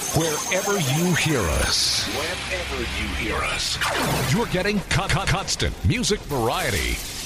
Wherever you hear us, you're getting constant music variety.